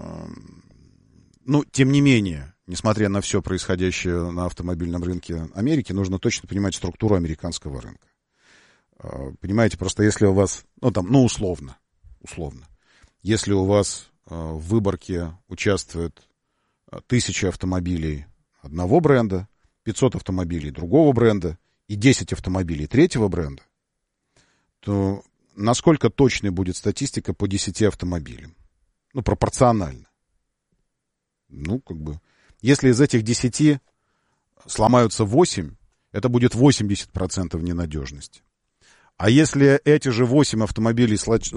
Speaker 1: тем не менее, несмотря на все происходящее на автомобильном рынке Америки, нужно точно понимать структуру американского рынка. Понимаете, просто если у вас, условно, если у вас в выборке участвует 1000 автомобилей одного бренда, 500 автомобилей другого бренда и 10 автомобилей третьего бренда, то насколько точной будет статистика по 10 автомобилям? Ну, пропорционально. Ну, как бы, если из этих 10 сломаются 8, это будет 80% ненадежности. А если эти же 8 автомобилей,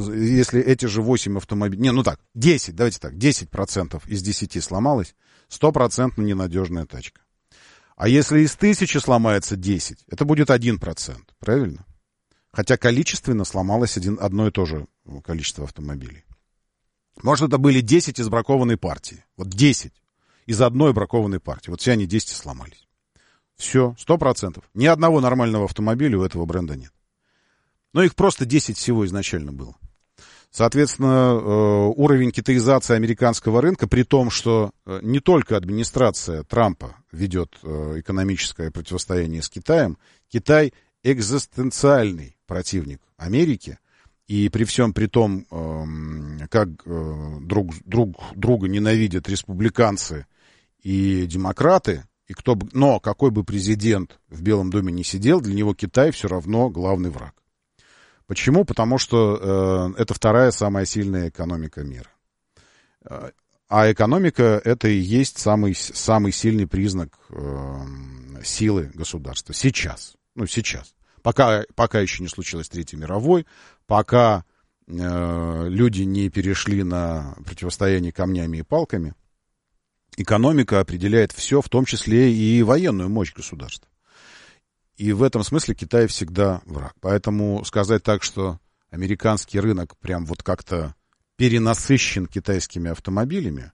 Speaker 1: 10, давайте так, 10% из 10 сломалось, 100% ненадежная тачка. А если из 1000 сломается 10, это будет 1%, правильно? Хотя количественно сломалось одно и то же количество автомобилей. Может, это были 10 из бракованной партии. Вот 10 из одной бракованной партии. Вот все они 10 сломались. Все, 100%. Ни одного нормального автомобиля у этого бренда нет. Но их просто 10 всего изначально было. Соответственно, уровень китаизации американского рынка, при том, что не только администрация Трампа ведет экономическое противостояние с Китаем, Китай экзистенциальный противник Америки, и при всем при том, как друг друга ненавидят республиканцы и демократы, но какой бы президент в Белом доме ни сидел, для него Китай все равно главный враг. Почему? Потому что это вторая самая сильная экономика мира. А экономика — это и есть самый сильный признак силы государства. Сейчас. Ну, сейчас. Пока еще не случилось Третьей мировой, пока люди не перешли на противостояние камнями и палками, экономика определяет все, в том числе и военную мощь государства. И в этом смысле Китай всегда враг. Поэтому сказать так, что американский рынок прям вот как-то перенасыщен китайскими автомобилями,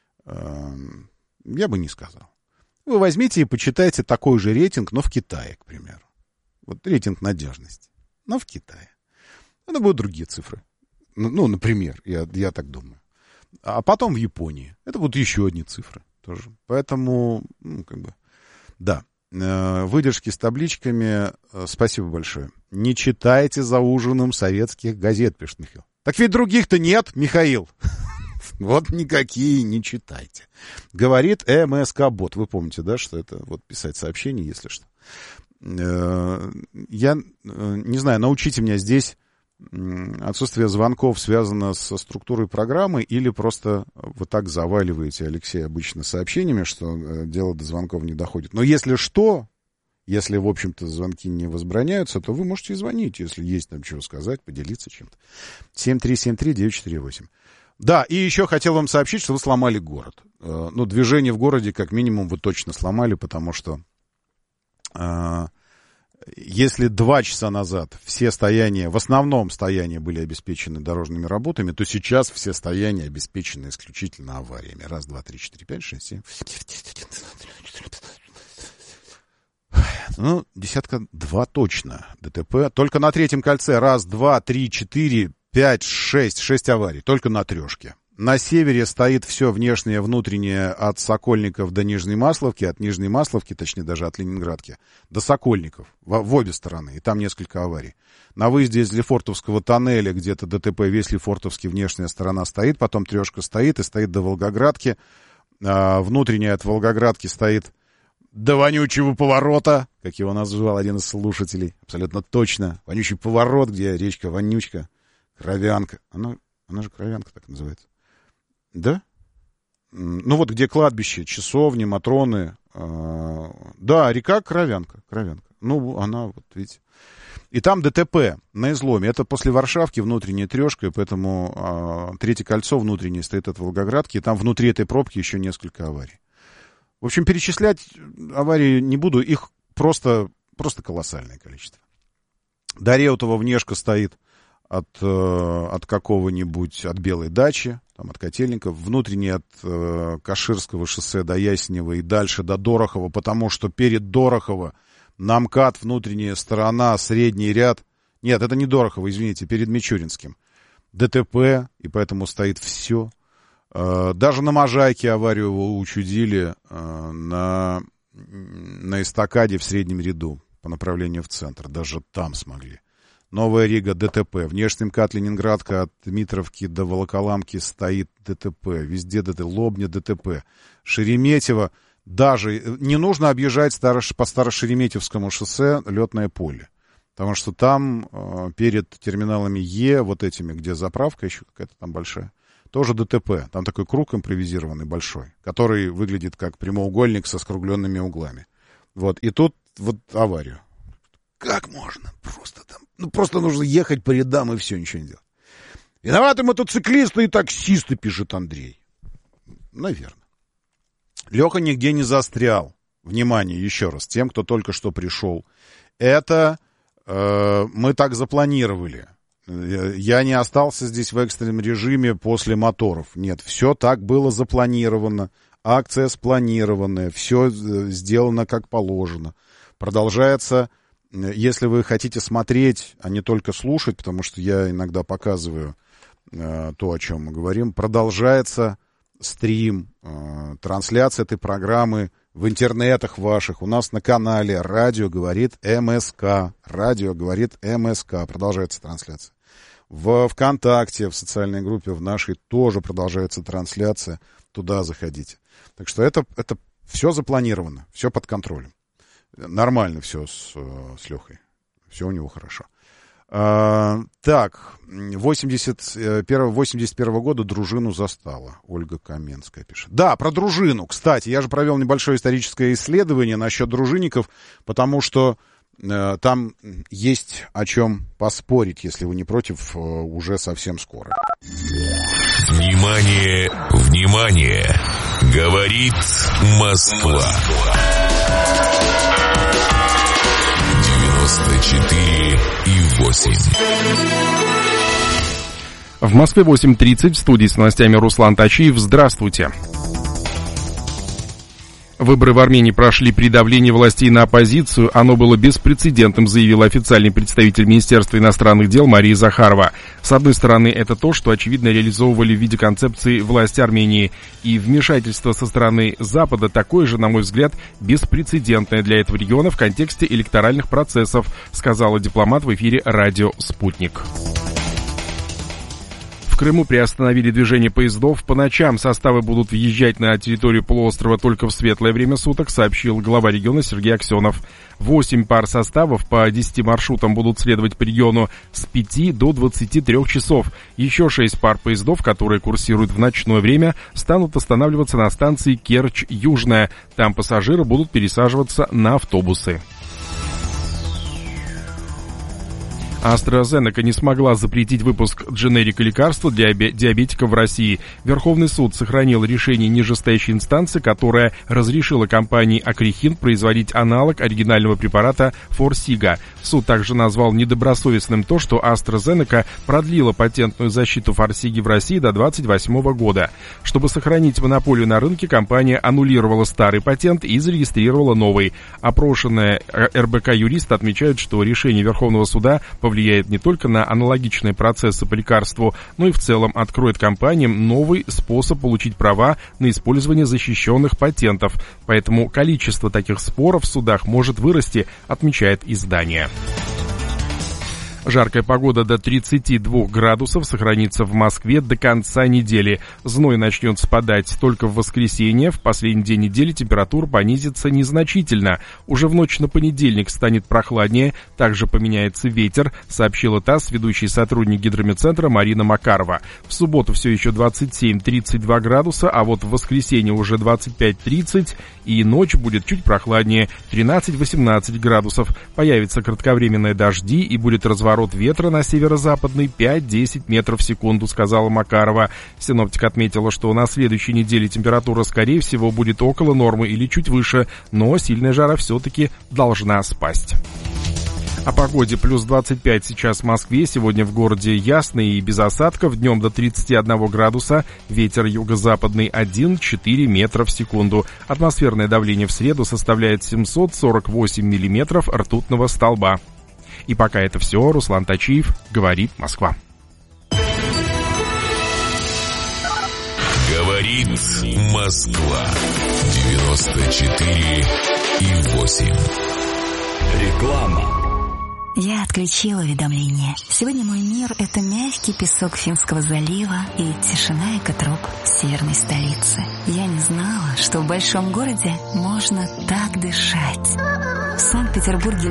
Speaker 1: я бы не сказал. Вы возьмите и почитайте такой же рейтинг, но в Китае, к примеру. Вот рейтинг надежности, но в Китае. Это будут другие цифры. Ну, например, я так думаю. А потом в Японии. Это будут еще одни цифры тоже. Поэтому, да. Выдержки с табличками. Спасибо большое. Не читайте за ужином советских газет, пишет Михаил. Так ведь других-то нет, Михаил. Вот никакие не читайте. Говорит МСК-бот. Вы помните, да, что это вот писать сообщение, если что. Я не знаю, научите меня здесь. Отсутствие звонков связано со структурой программы или просто вы так заваливаете Алексея обычно сообщениями, что дело до звонков не доходит. Но если в общем-то, звонки не возбраняются, то вы можете звонить, если есть там чего сказать, поделиться чем-то. 7373948. Да, и еще хотел вам сообщить, что вы сломали город. Ну, движение в городе, как минимум, вы точно сломали, потому что если 2 часа назад все стояния, в основном стояния были обеспечены дорожными работами, то сейчас все стояния обеспечены исключительно авариями. 1, 2, 3, 4, 5, 6, 7. Ну, 2 точно ДТП. Только на 3-м кольце 1, 2, 3, 4, 5, 6 аварий. Только на 3-шке. На севере стоит все внешнее, внутреннее от Сокольников до Нижней Масловки, от Нижней Масловки, точнее даже от Ленинградки, до Сокольников, в обе стороны, и там несколько аварий. На выезде из Лефортовского тоннеля где-то ДТП, весь Лефортовский, внешняя сторона стоит, потом 3-шка стоит и стоит до Волгоградки, внутренняя от Волгоградки стоит до вонючего поворота, как его назвал один из слушателей, абсолютно точно, вонючий поворот, где речка Вонючка, Кровянка, она же Кровянка так называется. Да? Ну вот где кладбище, часовни, Матроны. Да, река Кровянка. Ну, она, вот видите. И там ДТП на изломе. Это после Варшавки внутренняя 3-шка, и поэтому 3-е кольцо внутреннее стоит от Волгоградки, и там внутри этой пробки еще несколько аварий. В общем, перечислять аварии не буду, их просто колоссальное количество. До Реутова внешка стоит от какого-нибудь, от Белой дачи, там, от Котельников, внутренний от Каширского шоссе до Ясенева и дальше до Дорохова, потому что перед Дорохово на МКАД внутренняя сторона, средний ряд. Нет, это не Дорохово, извините, перед Мичуринским. ДТП, и поэтому стоит все. Даже на Можайке аварию учудили на эстакаде в среднем ряду по направлению в центр. Даже там смогли. Новая Рига, ДТП. Внешний МКАД Ленинградка от Дмитровки до Волоколамки стоит ДТП. Везде ДТП. Лобня, ДТП. Шереметьево. даже не нужно объезжать по Старошереметьевскому шоссе Летное поле. Потому что там перед терминалами Е, вот этими, где заправка еще какая-то там большая, тоже ДТП. Там такой круг импровизированный большой, который выглядит как прямоугольник со скругленными углами. Вот. И тут вот аварию. Как можно? Просто нужно ехать по рядам и все, ничего не делать. Виноваты мотоциклисты и таксисты, пишет Андрей. Наверное. Леха нигде не застрял. Внимание, еще раз, тем, кто только что пришел. Это мы так запланировали. Я не остался здесь в экстренном режиме после моторов. Нет, все так было запланировано. Акция спланированная, все сделано как положено. Продолжается, если вы хотите смотреть, а не только слушать, потому что я иногда показываю то, о чем мы говорим, продолжается стрим, трансляция этой программы в интернетах ваших, у нас на канале «Радио говорит МСК». «Радио говорит МСК». Продолжается трансляция. В ВКонтакте, в социальной группе в нашей тоже продолжается трансляция. Туда заходите. Так что это все запланировано, все под контролем. Нормально все с Лехой. Все у него хорошо. Так, 81 года дружину застала. Ольга Каменская пишет. Да, про дружину. Кстати, я же провел небольшое историческое исследование насчет дружинников, потому что там есть о чем поспорить, если вы не против, уже совсем скоро.
Speaker 7: Внимание, внимание! Говорит Москва. 94,8.
Speaker 8: В Москве 8:30, в студии с новостями Руслан Тачиев. Здравствуйте. Выборы в Армении прошли при давлении властей на оппозицию. Оно было беспрецедентным, заявил официальный представитель Министерства иностранных дел Мария Захарова. С одной стороны, это то, что очевидно реализовывали в виде концепции власти Армении. И вмешательство со стороны Запада такое же, на мой взгляд, беспрецедентное для этого региона в контексте электоральных процессов, сказала дипломат в эфире радио «Спутник». В Крыму приостановили движение поездов. По ночам составы будут въезжать на территорию полуострова только в светлое время суток, сообщил глава региона Сергей Аксенов. 8 пар составов по 10 маршрутам будут следовать по региону с 5 до 23 часов. Еще 6 пар поездов, которые курсируют в ночное время, станут останавливаться на станции Керчь-Южная. Там пассажиры будут пересаживаться на автобусы. AstraZeneca не смогла запретить выпуск дженерика лекарства для диабетиков в России. Верховный суд сохранил решение нижестоящей инстанции, которая разрешила компании Акрихин производить аналог оригинального препарата Форсига. Суд также назвал недобросовестным то, что AstraZeneca продлила патентную защиту Форсиги в России до 2028 года. Чтобы сохранить монополию на рынке, компания аннулировала старый патент и зарегистрировала новый. Опрошенные РБК-юристы отмечают, что решение Верховного суда повлияет не только на аналогичные процессы по лекарству, но и в целом откроет компаниям новый способ получить права на использование защищенных патентов. Поэтому количество таких споров в судах может вырасти, отмечает издание. Жаркая погода до 32 градусов сохранится в Москве до конца недели. Зной начнет спадать только в воскресенье. В последний день недели температура понизится незначительно. Уже в ночь на понедельник станет прохладнее. Также поменяется ветер, сообщила ТАСС ведущий сотрудник гидрометцентра Марина Макарова. В субботу все еще 27-32 градуса, а вот в воскресенье уже 25-30. И ночь будет чуть прохладнее, 13-18 градусов. Появятся кратковременные дожди и будет разворот ветра на северо-западный 5-10 метров в секунду, сказала Макарова. Синоптик отметила, что на следующей неделе температура, скорее всего, будет около нормы или чуть выше, но сильная жара все-таки должна спасть. О погоде. Плюс 25 сейчас в Москве. Сегодня в городе ясно и без осадков. Днем до 31 градуса. Ветер юго-западный 1-4 метра в секунду. Атмосферное давление в среду составляет 748 миллиметров ртутного столба. И пока это все. Руслан Тачиев. Говорит Москва.
Speaker 7: Говорит Москва. 94,8.
Speaker 12: Реклама.
Speaker 14: Я отключила уведомления. Сегодня мой мир — это мягкий песок Финского залива и тишина экотроп северной столицы. Я не знала, что в большом городе можно так дышать. В Санкт-Петербурге